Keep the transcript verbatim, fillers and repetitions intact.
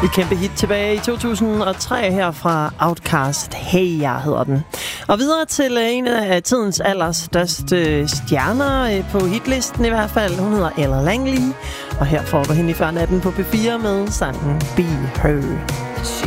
Et kæmpe hit tilbage i to tusind og tre her fra Outkast. Hey, jeg hedder den. Og videre til en af tidens allerstørste stjerner på hitlisten i hvert fald. Hun hedder Ella Langley. Og her får du hende i før natten på P fire med sangen Be Her.